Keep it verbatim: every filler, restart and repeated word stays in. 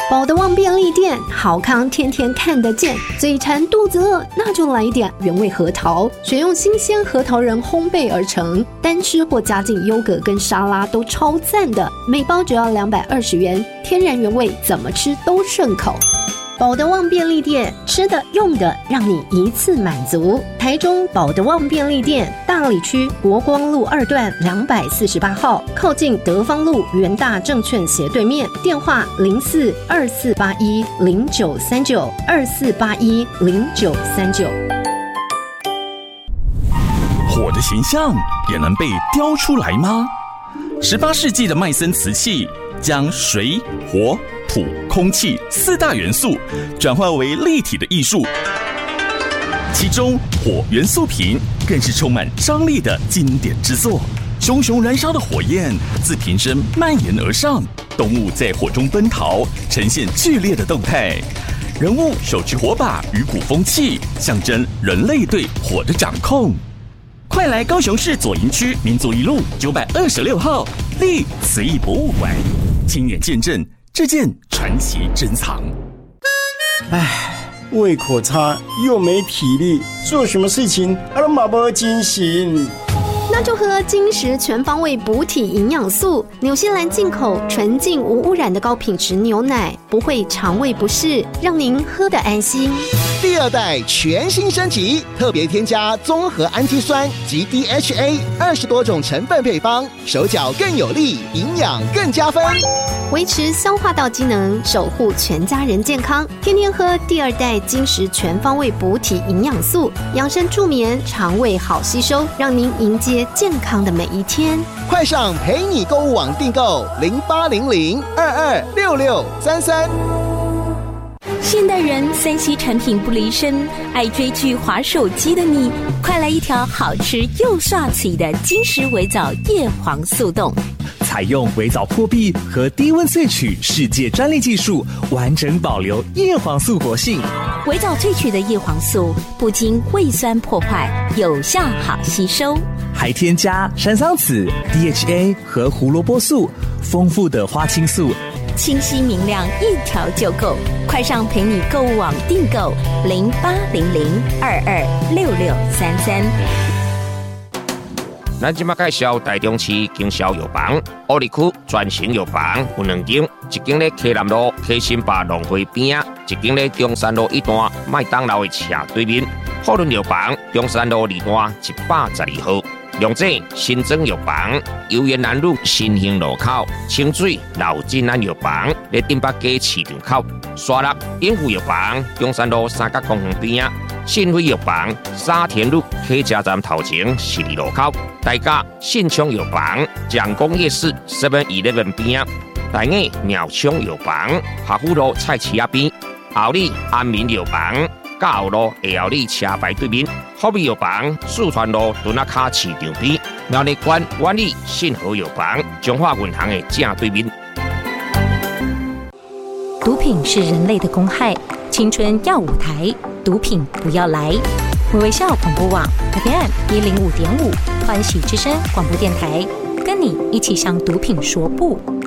保德旺便利店，好康天天看得见。嘴馋肚子饿，那就来一点原味核桃，选用新鲜核桃仁烘焙而成，单吃或加进优格跟沙拉都超赞的。每包只要两百二十元，天然原味，怎么吃都顺口。保德旺便利店，吃的用的让你一次满足。台中保德旺便利店，大里区国光路二段两百四十八号，靠近德芳路元大证券斜对面。电话零四二四八一零九三九二四八一零九三九。 火的形象也能被雕出来吗？十八世纪的麦森瓷器将水、火、土、空气四大元素转化为立体的艺术，其中火元素瓶更是充满张力的经典之作。熊熊燃烧的火焰自瓶身蔓延而上，动物在火中奔逃，呈现剧烈的动态。人物手持火把与鼓风器，象征人类对火的掌控。快来高雄市左营区民族一路九百二十六号立瓷艺博物馆，亲眼见证这件传奇珍藏。 唉，胃口差又没体力，做什么事情都没精神。 那就喝金石全方位补体营养素，纽西兰进口纯净无污染的高品质牛奶，不会肠胃不适，让您喝得安心。 第二代全新升级，特别添加综合氨基酸及 D H A 二十多种成分配方，手脚更有力，营养更加分， 维持消化道机能，守护全家人健康。天天喝第二代金石全方位补体营养素，养生助眠，肠胃好吸收，让您迎接健康的每一天。 快上陪你购物网订购零八零零二二六六三三。 现代人三 C 产品不离身，爱追剧滑手机的你，快来一条好吃又刷嘴的金石微藻叶黄素冻。 采用微藻破壁和低温萃取世界专利技术，完整保留叶黄素活性。 微藻萃取的叶黄素不经胃酸破坏，有效好吸收， 还添加山桑子、D H A 和胡萝卜素，丰富的花青素， 清晰明亮，一条就够。快上陪你购物网订购零八零零二二六六三三。 咱即马介绍台中市经销药房，乌里区专型药房有两间，一间咧溪南路溪新坝农会边，一间咧中山路一段麦当劳的斜对面。富润药房中山路二段一百十二号。龙井新庄药房油园南路新兴路口，清水老金安药房咧顶北街市场口，沙鹿永福药房中山路三角公园边，信辉药房沙田路客家站头前十二路口，大甲信昌药房蒋公夜市 seven eleven 边，大雅鸟昌药房下湖路菜市仔边，后里安民药房甲后路下后里车牌对面，福美药房四川路墩仔卡市场边，苗栗县万里信和药房中华银行的正对面。 毒品是人类的公害，青春要舞台，毒品不要来。微笑广播网 F M 一零五点五，欢喜之声广播电台，跟你一起向毒品说不。